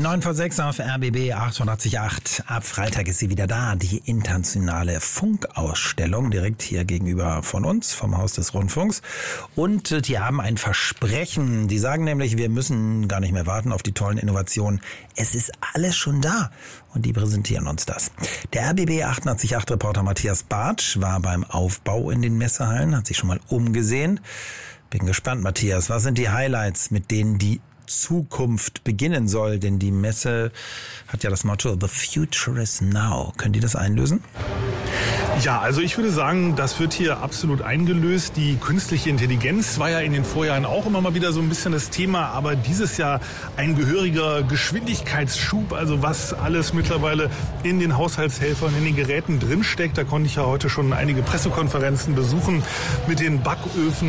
9 vor 6 auf RBB 88.8. Ab Freitag ist sie wieder da, die internationale Funkausstellung, direkt hier gegenüber von uns, vom Haus des Rundfunks. Und die haben ein Versprechen. Die sagen nämlich, wir müssen gar nicht mehr warten auf die tollen Innovationen. Es ist alles schon da. Und die präsentieren uns das. Der RBB 88.8-Reporter Matthias Bartsch war beim Aufbau in den Messehallen, hat sich schon mal umgesehen. Bin gespannt, Matthias. Was sind die Highlights, mit denen die Zukunft beginnen soll? Denn die Messe hat ja das Motto The Future is Now. Können die das einlösen? Ja, also ich würde sagen, das wird hier absolut eingelöst. Die künstliche Intelligenz war ja in den Vorjahren auch immer mal wieder so ein bisschen das Thema, aber dieses Jahr ein gehöriger Geschwindigkeitsschub, also was alles mittlerweile in den Haushaltshelfern, in den Geräten drinsteckt. Da konnte ich ja heute schon einige Pressekonferenzen besuchen mit den Backöfen